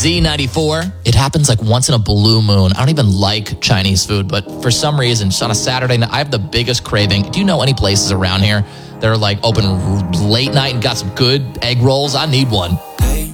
Z94. It happens like once in a blue moon. I don't even like Chinese food, but for some reason, just on a Saturday night, I have the biggest craving. Do you know any places around here that are like open late night and got some good egg rolls? I need one. Hey,